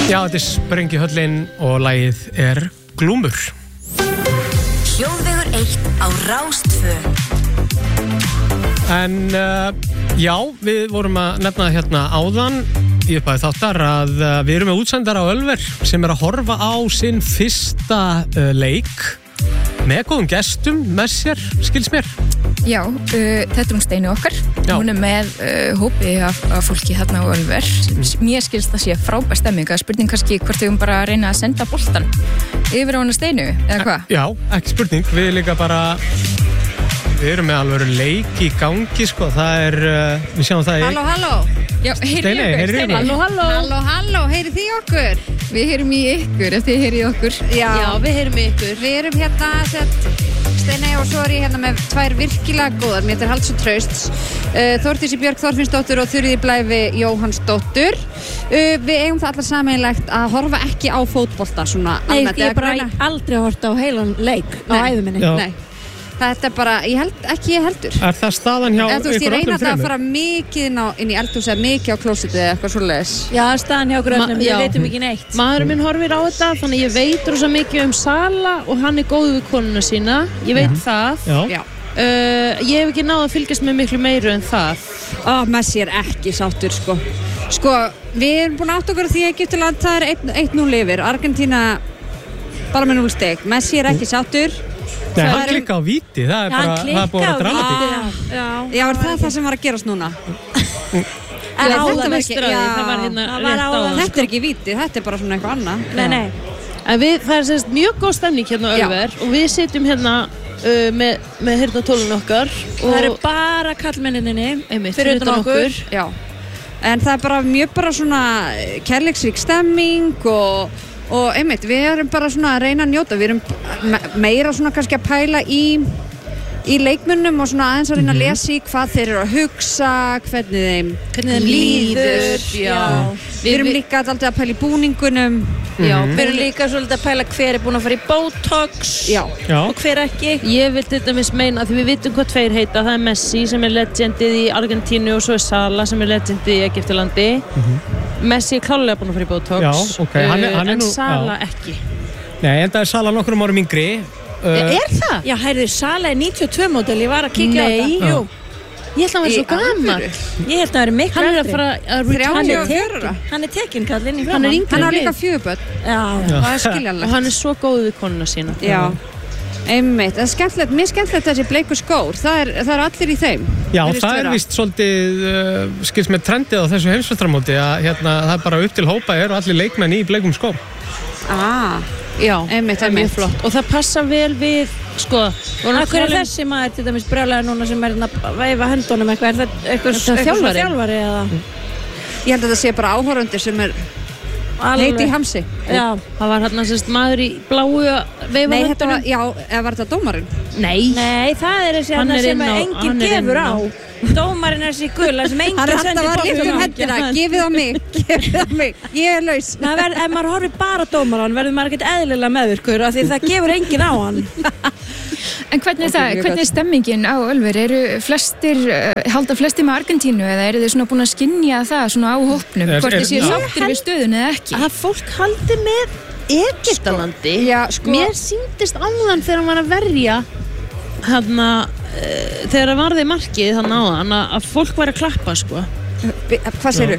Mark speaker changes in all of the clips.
Speaker 1: Já, þetta Sprengihöllin og lagið Glúmur.
Speaker 2: Hljóðvegur 1 á Rás 2.
Speaker 1: En já, við vorum að nefna hérna áðan í upphafi þáttar að við erum með útsendara á Ölver sem að horfa á sinn fyrsta leik með góðum gestum með sér, skils mér.
Speaker 3: Já, þetta hún Steini okkar. Já. Hún með hópi af fólki hérna á Ölver. Mér skilst það sé frábær stemming. Spurning kannski hvort þau bara að reyna að senda boltan yfir á hana Steinu, eða hvað?
Speaker 1: Já, ekki spurning. Við líka bara, við erum með alveg leik í gangi, sko. Það við sjáum það
Speaker 4: í... Halló. Já,
Speaker 1: Steini.
Speaker 4: Halló, heyrið þið okkur?
Speaker 3: Við heyrum í ykkur, ef þið heyrið í okkur.
Speaker 4: Já, við heyrum í ykkur. Við erum hérna, Steini og svo ég hérna með tvær virkilega góðar. Mér Halds og Trausts. Þórdísi Björk Þorfinnsdóttur og Þuríði Blæfi Jóhannsdóttur. Við eigum það allar sameiginlegt að horfa ekki á fótbolta svona almennt.
Speaker 5: Nei, ég bara aldrei horft á heilan leik á ævi minni.
Speaker 4: Nei. Þetta bara, ég heldur.
Speaker 1: Er það staðan hjá ykkur
Speaker 4: ég reyna að fara mikið inn í eldhús eða mikið á klósitið eða eitthvað svoleiðis.
Speaker 5: Já, staðan hjá okkur öllum, við veitum ekki neitt.
Speaker 6: Maðurinn minn horfir á þetta, þannig ég veit rosa mikið Sala og hann góð við konuna sína. Ég veit það.
Speaker 4: Já.
Speaker 6: Ég hef ekki náð að fylgjast með miklu meiru en það.
Speaker 4: Messi ekki sáttur, sko. Við erum búin átt okkur því að Egyptaland það 1-0 yfir. Argentína bara með 0 stig. Messi ekki sáttur.
Speaker 1: Nei, hann klikka á víti, það er búin að dramatík.
Speaker 4: Já, það sem var að gerast núna?
Speaker 6: Það var
Speaker 4: ekki víti, þetta er bara svona eitthvað annað.
Speaker 6: Nei. En það er mjög góð stemning hérna á Ölver og við sitjum hérna með heyrnartólun okkar.
Speaker 5: Það eru bara kallmenninni fyrir utan okkur.
Speaker 4: Já, en það er mjög svona kærleiksrík stemming og einmitt, við erum bara svona að reyna að njóta, við erum meira svona kannski að pæla í leikmönnum og svona aðeins að reyna að lesa í hvað þeir eru að hugsa, hvernig þeim líður. Við erum líka alltaf að pæla í búningunum.
Speaker 5: Já, við erum líka svolítið að pæla hver er búin að fara í Botox og hver ekki.
Speaker 6: Ég vil til dæmis meina að því við vitum hvað tveir heita, það er Messi sem er legendið í Argentínu og svo er Sala sem er legendið í Egyptalandi. Messi klálega búin að fara í Botox, en Sala ekki.
Speaker 1: Nei, en það er Sala nokkrum árum yngri.
Speaker 5: Er það? Já, Sala er 92 módel, ég var að kíkja á það. Jú.
Speaker 6: Ég held að hann var svo gammal.
Speaker 5: Ég held að hann er miklu
Speaker 6: eldri. Hann er að fara að
Speaker 4: retire.
Speaker 5: Hann er tekinn kallinn í
Speaker 6: fram.
Speaker 4: Hann á líka 4 börn.
Speaker 5: Já,
Speaker 4: það er skiljanlegt.
Speaker 6: Og hann er svo góð við konuna sína.
Speaker 4: Já. Einmitt, það er skemmtilegt, mér skemmtilegt þessi bleiku skór, það er allir í þeim.
Speaker 1: Já, það er víst svolítið skils með trendið á þessu heimsmeistamóti að það er bara upp til hópa og allir leikmenn í bleikum skóm.
Speaker 6: Já, einmitt, það er mjög flott og það passa vel við,
Speaker 5: Akkur er þessi maður til dæmis brjálæður núna sem er að veifa höndunum eitthvað, er það eitthvað þjálfari eða?
Speaker 4: Ég held að það sé bara áhorfundir sem er heiti í hamsi.
Speaker 6: Já, það var hérna maður í bláu að veifa höndunum.
Speaker 4: Já, eða var þetta dómarinn?
Speaker 6: Nei,
Speaker 5: það er þessi hérna sem enginn gefur á. Dómarinn er þessi gula sem enginn sendir
Speaker 4: boltum hendina, gefið á mig, ég er laus.
Speaker 5: Ef maður horfir bara dómarann verður maður ekkert eðlilega meðvirkur af því það gefur enginn á hann.
Speaker 3: En hvernig er stemmingin á Ölver? Halda flestir með Argentínu eða eru þið svona búin að skynja það svona á hópnum? Hvort þið séu sáttir við stöðun eða ekki?
Speaker 6: Að fólk haldi með Egyptalandi. Mér sýndist áðan þegar hann var að verja þegar það varði markið þannig áðan að fólk var að klappa
Speaker 4: Hvað segirðu?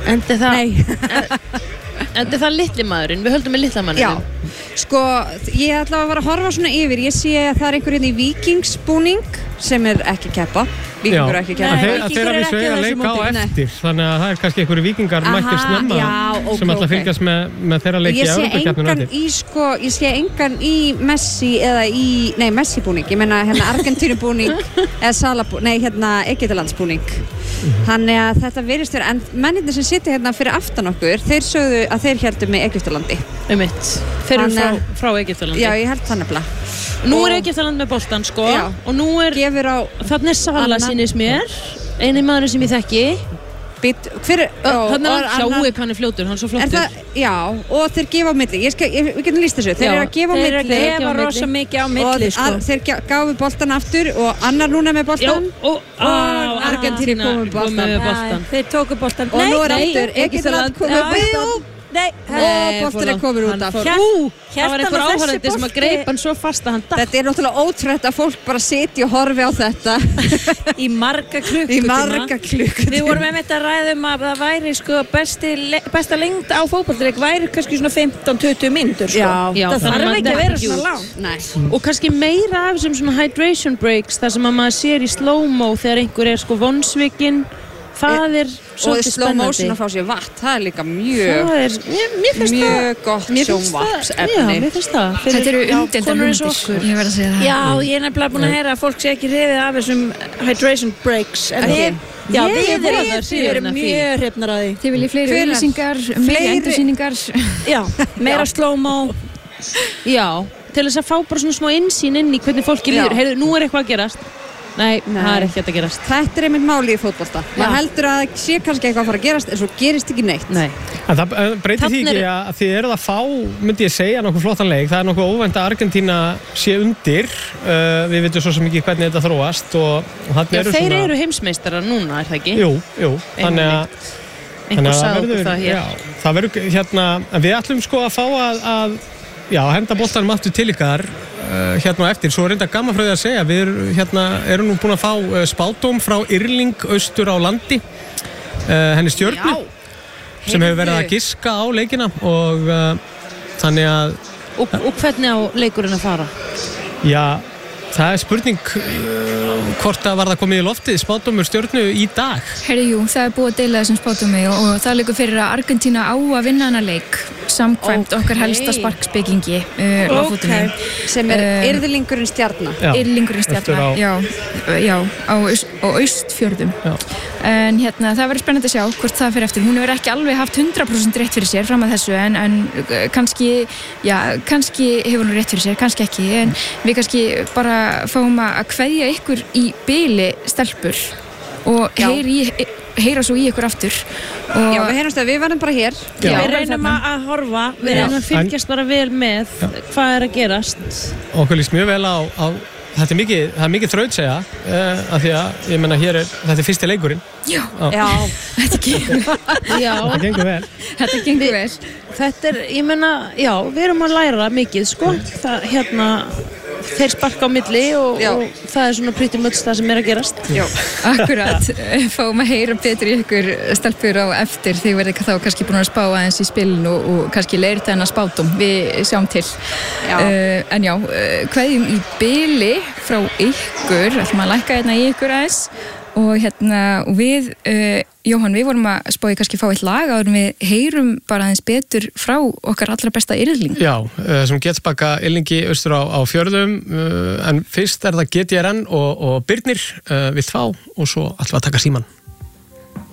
Speaker 6: Þetta er það litli maðurinn, við höldum með litla maðurinn.
Speaker 4: Ég ætla að fara að horfa svona yfir, ég sé að það er einhver í Víkingsbúning sem er ekki keppa. Víkingur ekki keppa.
Speaker 1: Þeir að vissu eiga að leika á eftir, þannig að það er kannski einhverju víkingar mættir snemma sem ætla að fylgjast með þeirra leiki í Evrópukeppninu.
Speaker 4: Ég sé engan í Messi eða Messi búning, ég meina Argentínu búning eða Egyptalands-búning. Þannig að þetta virðist vera, en mennirnir sem sitja fyrir aftan okkur, þeir sögðu að þeir héldu með Egyptalandi.
Speaker 6: Þeir eru frá Egyptalandi.
Speaker 4: Já, ég held það nefnilega.
Speaker 6: Nú er Egyptaland með boltan, og nú er þarna er Sala sýnist mér, eini maðurinn sem ég þekki. Þannig að sjáu hann er fljótur, hann er svo flottur.
Speaker 4: Já, og þeir gefa á milli. Við getum lýst þessu. Þeir eru að gefa á milli.
Speaker 5: Þeir gefa rosa mikið á milli.
Speaker 4: Og þeir gáfu boltan aftur og annar núna með boltan. Og Argentínu komið með boltan.
Speaker 5: Þeir tóku boltan.
Speaker 4: Og nú er aftur Egyptaland komið með boltan.
Speaker 5: Nei,
Speaker 4: boltinn komin út af.
Speaker 6: Það var einhver áhorfandi sem að greip hann svo fast að hann datt.
Speaker 4: Þetta náttúrulega ótrúlegt að fólk bara sitja og horfi á þetta.
Speaker 5: Í marga klukkutíma. Við vorum einmitt að ræða að það væri sko besta lengd á fótboltaleik væri kannski svona 15-20 mínútur sko.
Speaker 6: Já,
Speaker 5: það þarf ekki að vera svona langt.
Speaker 6: Og kannski meira af þessum svona hydration breaks þar sem að maður sér í slow-mo þegar einhver svo vonsvikinn. Það svolítið
Speaker 4: slow motion að fá sér vatn, það líka mjög gott sjónvarpsefni.
Speaker 6: Já, mér finnst það.
Speaker 3: Þetta eru umdeildar hugmyndir, ég verð að segja það.
Speaker 5: Já, ég nefnilega búin að heyra að fólk sé ekki hrifið af þessum hydration breaks. En við erum mjög hrifnar að því.
Speaker 3: Þið viljið fleiri auglýsingar, meiri endursýningar.
Speaker 5: Já, meira slow-mo.
Speaker 6: Já, til þess að fá bara svona smá innsýn inn í hvernig fólki líður. Heyrðu, nú ekkert að gerast. Nei, það ekki að gerast.
Speaker 4: Þetta einmitt máli í fótbolta. Maður heldur að sé kannski eitthvað að fara að gerast en svo gerist ekki neitt.
Speaker 6: Nei.
Speaker 1: En það breytir því ekki að þið eruð að fá, myndi ég segja, nokkuð flottan leik. Það nokkuð óvænt að Argentína sé undir. Við veitum svo sem ekki hvernig þetta þróast og þarna eru svona...
Speaker 6: Þeir eru heimsmeistarar núna, er það ekki?
Speaker 1: Jú. Þannig að...
Speaker 6: Einhver sagði okkur það hér.
Speaker 1: Já, það verður hérna... Við ætlum sko að fá að henda boltanum aftur til ykkar hérna eftir, svo reynda gaman frá því að segja við erum nú búin að fá spádóm frá Yrling austur á landi henni Stjörnu sem hefur verið að giska á leikina og þannig að
Speaker 6: og hvernig á leikurinn að fara?
Speaker 1: Já, það spurning hvort það var það komið í loftið spádómur Stjörnu í dag.
Speaker 3: Jú, það búið að deila þessum spádómi og það leikur fyrir að Argentína á að vinna hana leik samkvæmt okkar helsta sparkspekingi
Speaker 4: sem Yrðlingurinn Stjarna.
Speaker 3: Yrðlingurinn Stjarna, já, á Austfjörðum. En það verður spennandi að sjá hvort það fyrir eftir. Hún hefur ekki alveg haft 100% rétt fyrir sér fram að þessu en kannski hefur hún rétt fyrir sér, kannski ekki, en við kannski bara fáum að kveðja ykkur í bili stelpur og heyra svo í ykkur aftur.
Speaker 4: Já, við heyrumst að við verðum bara hér.
Speaker 5: Já, við reynum að horfa, við reynum að fylgjast bara vel með hvað er að gerast.
Speaker 1: Okkur líst mjög vel á þetta er mikið þrautsegja af því að, ég menna, þetta er fyrsti leikurinn.
Speaker 3: Já. Þetta
Speaker 1: gengur vel.
Speaker 3: Þetta gengur vel.
Speaker 6: Þetta ég menna, við erum að læra mikið, sko. Þeir sparka á milli og það er svona pretty much það sem er að gerast.
Speaker 3: Já, akkurat. Fáum að heyra betur í ykkur stelpur á eftir. Þið verðið þá kannski búin að spá aðeins í spilinu og kannski leirta hennar spátum. Við sjáum til. En kveðjum í bili frá ykkur. Ætlum að lækka hérna í ykkur aðeins. Og við, Jóhann, við vorum að spáði kannski fá eitt lag áður en við heyrum bara aðeins betur frá okkar allra besta Yrling.
Speaker 1: Já, sem Getsbakka Yrlingi austur á fjörðum, en fyrst er það GTRN og Birnir við þá og svo ætlum við að taka síman.